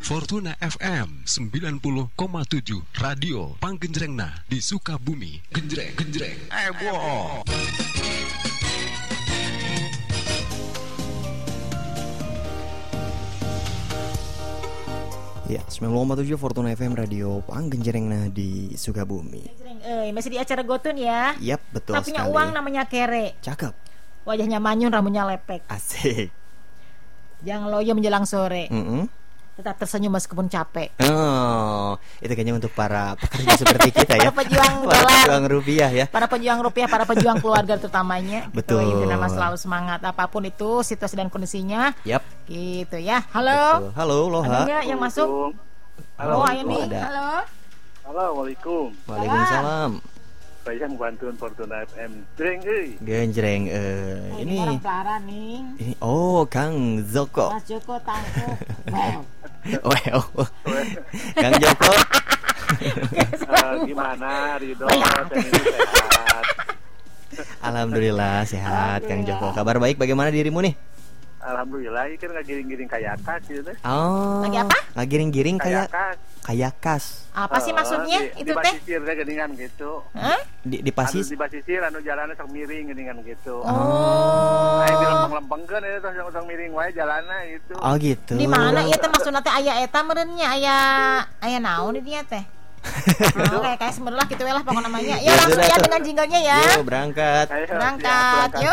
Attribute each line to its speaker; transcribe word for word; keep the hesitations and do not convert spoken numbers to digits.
Speaker 1: Fortuna F M sembilan puluh koma tujuh Radio Panggenjrengna di Sukabumi. Genjreng, genjreng, ebo.
Speaker 2: Ya, sembilan puluh koma tujuh Fortuna F M Radio Panggenjrengna di Sukabumi.
Speaker 3: Eh, masih di acara Gotun ya?
Speaker 2: Yap, betul
Speaker 3: tak punya
Speaker 2: sekali.
Speaker 3: uang namanya kere.
Speaker 2: Cakep.
Speaker 3: Wajahnya manyun, rambutnya lepek.
Speaker 2: Asik.
Speaker 3: Jangan loyo menjelang sore.
Speaker 2: Mm-mm.
Speaker 3: Tetap tersenyum meskipun capek.
Speaker 2: Oh, itu kayaknya untuk para pekerja seperti kita ya.
Speaker 3: Para pejuang
Speaker 2: para
Speaker 3: dolar.
Speaker 2: pejuang rupiah ya.
Speaker 3: Para pejuang rupiah, para pejuang keluarga terutamanya.
Speaker 2: Betul.
Speaker 3: Gitu, itu nama selalu semangat apapun itu situasi dan kondisinya.
Speaker 2: Yap.
Speaker 3: Gitu ya. Halo.
Speaker 2: Betul. Halo, Loha.
Speaker 3: Ada nggak yang masuk?
Speaker 2: Halo,
Speaker 3: Oh, ayo nih.
Speaker 2: ada.
Speaker 3: Halo.
Speaker 4: Assalamualaikum.
Speaker 2: Waalaikumsalam.
Speaker 4: Saya membantu Fortuna F M. Jreng euy.
Speaker 2: Genjreng eh
Speaker 3: Oh, ini
Speaker 2: ini
Speaker 3: orang Clara nih.
Speaker 2: ini oh, Kang Joko.
Speaker 3: Mas Joko tangkup. Wow.
Speaker 2: Wow. Kang Joko.
Speaker 4: Eh, gimana Ridho? Saya ini sehat.
Speaker 2: Alhamdulillah sehat Kang Joko. Kabar baik, bagaimana dirimu nih?
Speaker 4: Alhamdulillah, ini kan ngagiring-giring kayak kas gitu.
Speaker 2: Oh.
Speaker 3: Lagi apa?
Speaker 2: Ngagiring-giring kayak
Speaker 4: Kayak kas.
Speaker 2: kayak kas.
Speaker 3: Apa sih maksudnya?
Speaker 4: di,
Speaker 3: Itu
Speaker 4: di
Speaker 3: teh?
Speaker 4: basisirnya geningan gitu.
Speaker 3: Hah?
Speaker 2: Di, di
Speaker 4: Anu
Speaker 2: pasis.
Speaker 4: di basisir anu jalannya sok miring geningan gitu.
Speaker 3: Oh.
Speaker 4: Ayo dilempeng-lempengkeun itu sok sok miring wae jalannya gitu.
Speaker 2: Oh gitu.
Speaker 3: Di mana ieu teh maksudna teh aya eta meureunnya aya aya naon di dinya teh? Oh, kayak kayak semerulah gitu we lah pokoknya namanya.
Speaker 2: Ya
Speaker 3: Ya langsung
Speaker 2: sudah
Speaker 3: ya
Speaker 2: tuh.
Speaker 3: dengan jinglenya ya.
Speaker 2: Yuk berangkat.
Speaker 4: Ayo, siap,
Speaker 3: Berangkat.
Speaker 4: berangkat.
Speaker 3: Yuk.